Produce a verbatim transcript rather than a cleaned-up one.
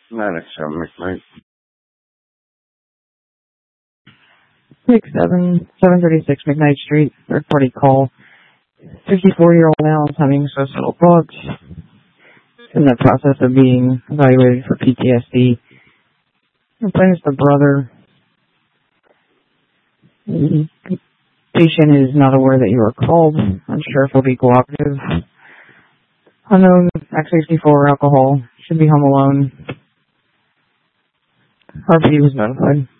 ninety-seven McKnight. six seven, seven thirty-six McKnight Street, third party call. fifty-four-year-old male is having suicidal thoughts. In the process of being evaluated for P T S D. The plaintiff's the brother. The patient is not aware that you were called. Unsure if he'll be cooperative. Unknown, X sixty-four, alcohol. Should be home alone. R P D was notified.